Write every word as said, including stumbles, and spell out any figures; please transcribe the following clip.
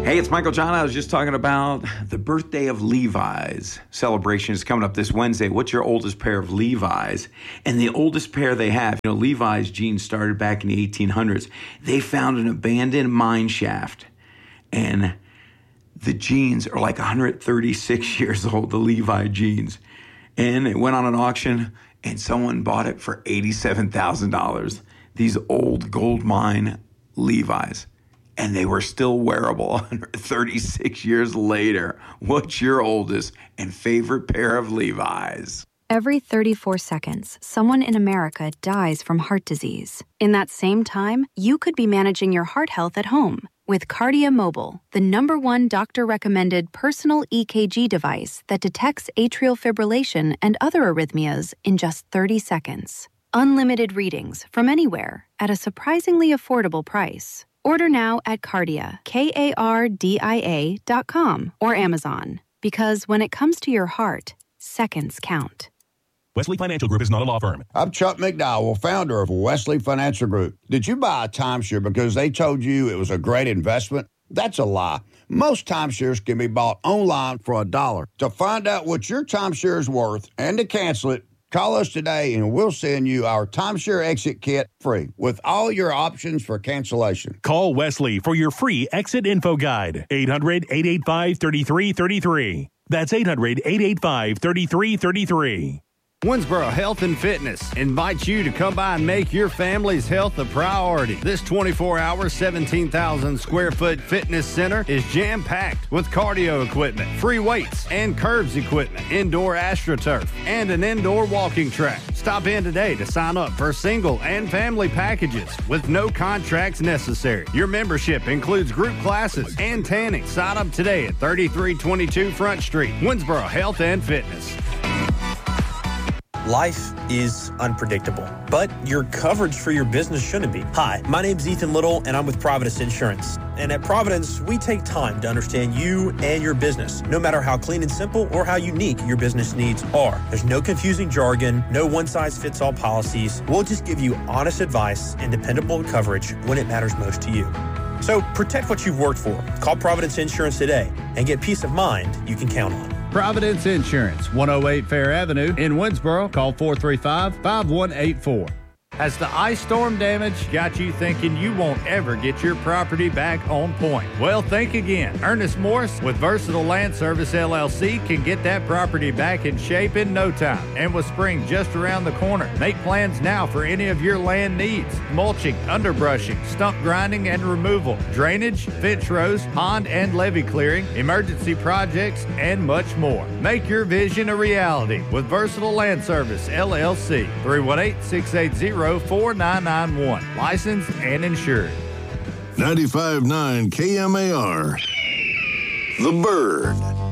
Hey, it's Michael John. I was just talking about the birthday of Levi's. Celebration is coming up this Wednesday. What's your oldest pair of Levi's? And the oldest pair they have, you know, Levi's jeans started back in the eighteen hundreds. They found an abandoned mine shaft. And the jeans are like one hundred thirty-six years old, the Levi jeans. And it went on an auction, and someone bought it for eighty-seven thousand dollars. These old gold mine Levi's. And they were still wearable one hundred thirty-six years later. What's your oldest and favorite pair of Levi's? Every thirty-four seconds, someone in America dies from heart disease. In that same time, you could be managing your heart health at home with Kardia Mobile, the number one doctor-recommended personal E K G device that detects atrial fibrillation and other arrhythmias in just thirty seconds. Unlimited readings from anywhere at a surprisingly affordable price. Order now at Kardia, K A R D I A dot com or Amazon. Because when it comes to your heart, seconds count. Wesley Financial Group is not a law firm. I'm Chuck McDowell, founder of Wesley Financial Group. Did you buy a timeshare because they told you it was a great investment? That's a lie. Most timeshares can be bought online for a dollar. To find out what your timeshare is worth and to cancel it, call us today and we'll send you our timeshare exit kit free with all your options for cancellation. Call Wesley for your free exit info guide. eight hundred, eight eight five, three three three three. That's eight hundred, eight eight five, three three three three. Winsboro Health and Fitness invites you to come by and make your family's health a priority. This twenty-four hour, seventeen thousand square foot fitness center is jam-packed with cardio equipment, free weights, and curves equipment, indoor AstroTurf, and an indoor walking track. Stop in today to sign up for single and family packages with no contracts necessary. Your membership includes group classes and tanning. Sign up today at thirty-three twenty-two Front Street, Winsboro Health and Fitness. Life is unpredictable, but your coverage for your business shouldn't be. Hi, my name's Ethan Little, and I'm with Providence Insurance. And at Providence, we take time to understand you and your business, no matter how clean and simple or how unique your business needs are. There's no confusing jargon, no one-size-fits-all policies. We'll just give you honest advice and dependable coverage when it matters most to you. So protect what you've worked for. Call Providence Insurance today and get peace of mind you can count on. Providence Insurance, one oh eight Fair Avenue in Winsboro. Call four three five, five one eight four. Has the ice storm damage got you thinking you won't ever get your property back on point? Well, think again. Ernest Morris with Versatile Land Service, L L C can get that property back in shape in no time. And with spring just around the corner, make plans now for any of your land needs. Mulching, underbrushing, stump grinding and removal, drainage, fence rows, pond and levee clearing, emergency projects, and much more. Make your vision a reality with Versatile Land Service, L L C. three one eight, six eight zero, four nine nine one. Licensed and insured. ninety-five point nine K M A R. The Bird.